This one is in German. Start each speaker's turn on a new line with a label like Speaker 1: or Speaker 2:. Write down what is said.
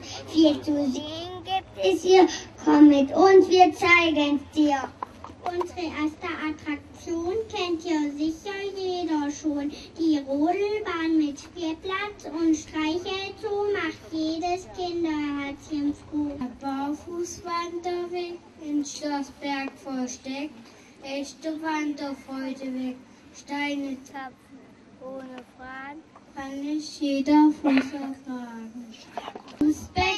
Speaker 1: Viel zu sehen gibt es hier. Komm mit uns, wir zeigen es dir. Unsere erste Attraktion kennt ja sicher jeder schon. Die Rodelbahn mit Spielplatz und Streichelzoo macht jedes Kinderherzchen froh. Der Barfußwanderweg in Schlossberg versteckt, echte Wanderfreude weg. Steine zapfen ohne Fragen, kann nicht jeder Fuß ertragen.